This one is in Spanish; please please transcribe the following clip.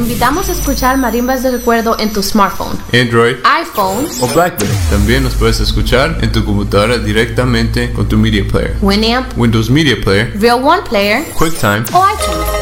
invitamos a escuchar Marimbas de Recuerdo en tu smartphone, Android, iPhone o BlackBerry. También nos puedes escuchar en tu computadora directamente con tu Media Player, Winamp, Windows Media Player, Real One Player QuickTime o iTunes.